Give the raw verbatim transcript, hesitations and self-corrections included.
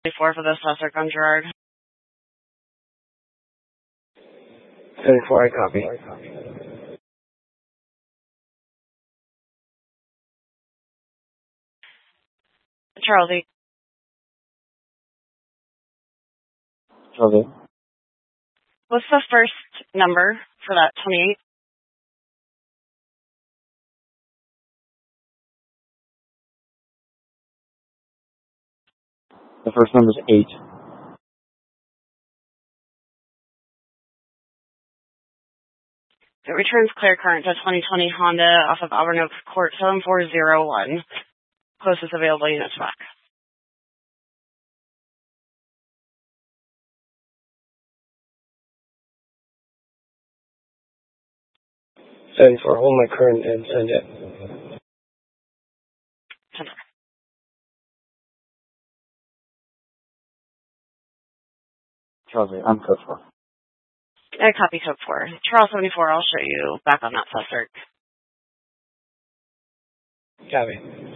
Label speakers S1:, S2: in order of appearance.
S1: seventy-four for the Sussex on Gerard.
S2: seventy-four, I copy.
S1: Charles eight.
S2: Charles eight.
S1: What's the first number for that twenty-eight?
S2: The first number is eight.
S1: It returns clear current to twenty twenty Honda off of Auburn Oaks Court seven four zero one. Closest available units back.
S2: seventy-four, hold my current and send it. Charles eight, I'm code four.
S1: I copy code four. Charles seventy-four, I'll show you back on that Sussex.
S2: Copy.